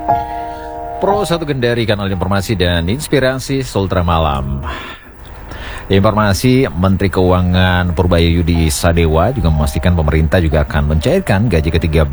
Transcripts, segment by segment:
Pro 1 Kendari, kanal informasi dan inspirasi Sultra Malam. Informasi, Menteri Keuangan Purbayayudi Sadewa juga memastikan pemerintah juga akan mencairkan gaji ke-13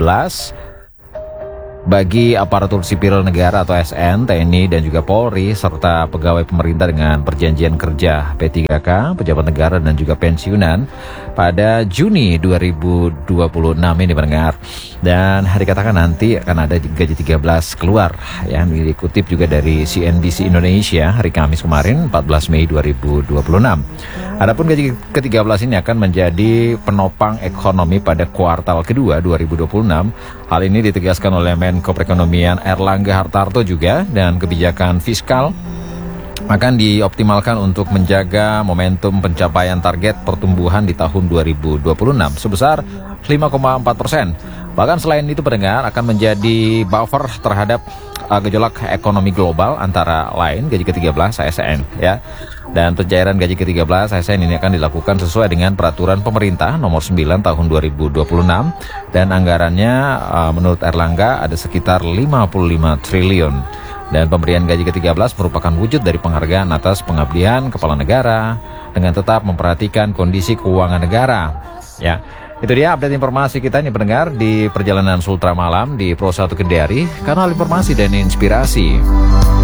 bagi aparatur sipil negara atau ASN, TNI dan juga Polri serta pegawai pemerintah dengan perjanjian kerja P3K, pejabat negara dan juga pensiunan pada Juni 2026 ini pendengar. Dan dikatakan nanti akan ada gaji 13 keluar ya, dikutip juga dari CNBC Indonesia hari Kamis kemarin 14 Mei 2026. Adapun gaji ke-13 ini akan menjadi penopang ekonomi pada kuartal kedua 2026. Hal ini ditegaskan oleh Menko Perekonomian Erlangga Hartarto juga, dan kebijakan fiskal akan dioptimalkan untuk menjaga momentum pencapaian target pertumbuhan di tahun 2026 sebesar 5,4%. Bahkan selain itu pendengar akan menjadi buffer terhadap gejolak ekonomi global, antara lain gaji ke-13 ASN ya. Dan pencairan gaji ke-13 ASN ini akan dilakukan sesuai dengan peraturan pemerintah nomor 9 tahun 2026 dan anggarannya menurut Erlangga ada sekitar 55 triliun. Dan pemberian gaji ke-13 merupakan wujud dari penghargaan atas pengabdian kepala negara dengan tetap memperhatikan kondisi keuangan negara ya. Itu dia update informasi kita nih pendengar di perjalanan Sultra Malam di Pro 1 Kendari, kanal informasi dan inspirasi.